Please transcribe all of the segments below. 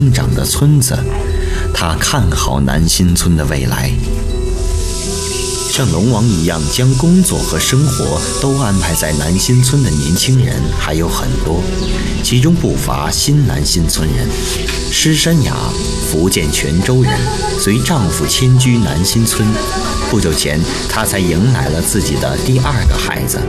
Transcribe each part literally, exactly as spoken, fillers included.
生长的村子，他看好南新村的未来。像龙王一样将工作和生活都安排在南新村的年轻人还有很多，其中不乏新南新村人。施山雅，福建泉州人，随丈夫迁居南新村。不久前，她才迎来了自己的第二个孩子。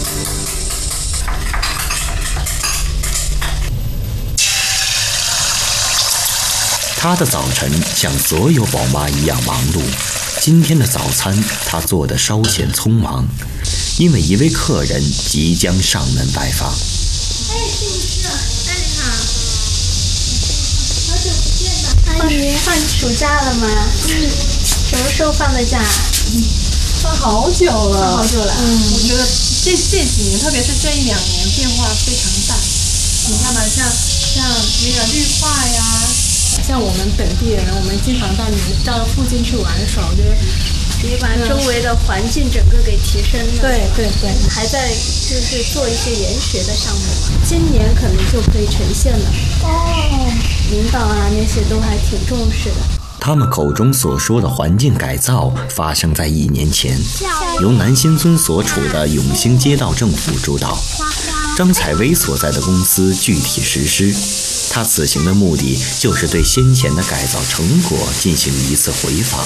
她的早晨像所有宝妈一样忙碌。今天的早餐，她做得稍显匆忙，因为一位客人即将上门拜访。 哎，是不是？哎，你好，好久不见了。阿姨，放暑假了吗？嗯。什么时候放的假？ 嗯，放好久了。 放好久了。 嗯，我觉得这这几年，特别是这一两年，变化非常大。你看吧，像像那个绿化呀。像我们本地人，我们经常到你们到附近去玩耍，我觉得可以把周围的环境整个给提升了。 对对对， 还在就是做一些研学的项目，今年可能就可以呈现了。哦，领导啊那些都还挺重视的。 他们口中所说的环境改造，发生在一年前，由南新村所处的永兴街道政府主导，张采薇所在的公司具体实施。他此行的目的就是对先前的改造成果进行一次回访。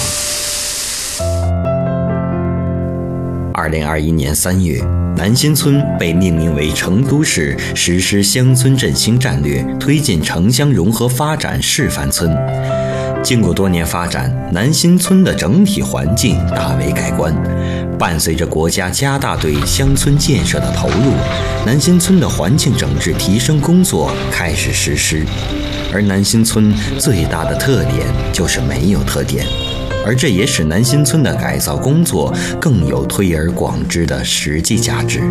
二零二一年三月，南新村被命名为成都市实施乡村振兴战略、推进城乡融合发展示范村。经过多年发展，南新村的整体环境大为改观。伴随着国家加大对乡村建设的投入，南新村的环境整治提升工作开始实施。而南新村最大的特点就是没有特点，而这也使南新村的改造工作更有推而广之的实际价值。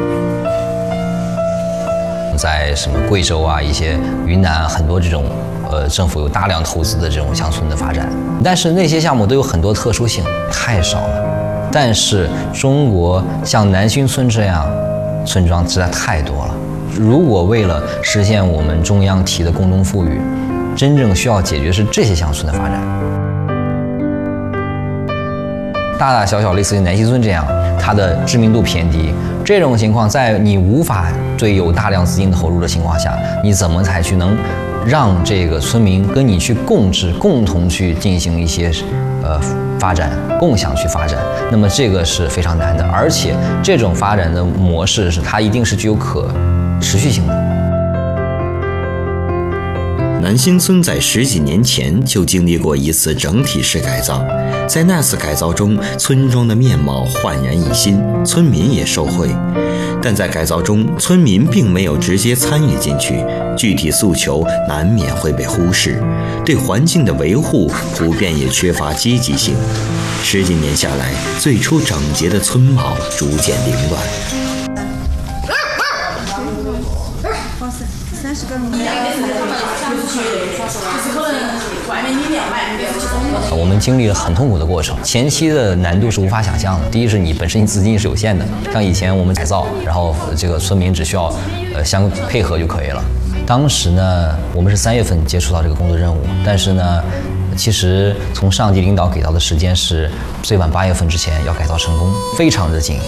在什么贵州啊、一些云南很多这种呃政府有大量投资的这种乡村的发展，但是那些项目都有很多特殊性，太少了。但是中国像南新村这样村庄实在太多了。如果为了实现我们中央提的共同富裕，真正需要解决是这些乡村的发展。大大小小类似于南新村这样，它的知名度偏低，这种情况在你无法对有大量资金投入的情况下，你怎么才去能让这个村民跟你去共治，共同去进行一些呃发展，共享去发展？那么这个是非常难的，而且这种发展的模式是它一定是具有可持续性的。 南新村在十几年前就经历过一次整体式改造，在那次改造中，村庄的面貌焕然一新，村民也受惠。但在改造中，村民并没有直接参与进去，具体诉求难免会被忽视，对环境的维护普遍也缺乏积极性。十几年下来，最初整洁的村貌逐渐凌乱。 我们经历了很痛苦的过程，前期的难度是无法想象的。第一是你本身你资金是有限的，像以前我们改造，然后这个村民只需要呃相配合就可以了。当时呢，我们是三月份接触到这个工作任务，但是呢，其实从上级领导给到的时间是最晚八月份之前要改造成功，非常的紧。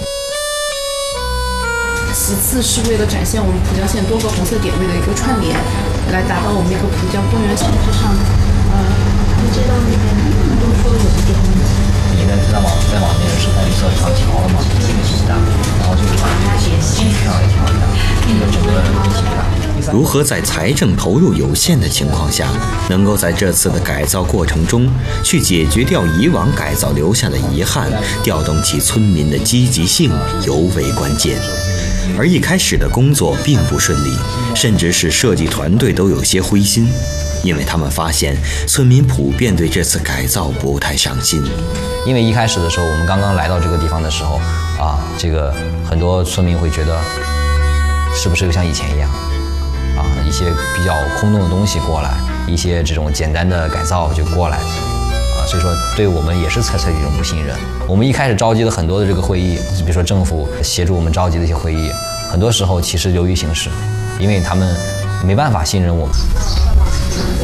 其次是为了展现我们浦江县多个红色点位的一个串联，来达到我们一个浦江公园形式上的。呃，你知道那边都说有一点问题。 你呢在往再往那个生态绿色上调了嘛，这个是大，然后就是把这个形上也调一下，这个整个形大。 如何在财政投入有限的情况下，能够在这次的改造过程中去解决掉以往改造留下的遗憾，调动起村民的积极性，尤为关键。而一开始的工作并不顺利，甚至是设计团队都有些灰心，因为他们发现村民普遍对这次改造不太上心。 因为一开始的时候，我们刚刚来到这个地方的时候啊，这个很多村民会觉得是不是又像以前一样啊，一些比较空洞的东西过来，一些这种简单的改造就过来啊，所以说对我们也是采取一种不信任。我们一开始召集了很多的这个会议，比如说政府协助我们召集的一些会议，很多时候其实流于形式，因为他们没办法信任我们。